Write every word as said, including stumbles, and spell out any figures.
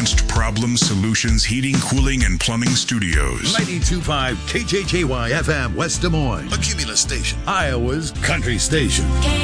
Advanced Problem Solutions Heating, Cooling, and Plumbing Studios. ninety-two point five K J K Y F M, West Des Moines. A Cumulus station. Iowa's country station.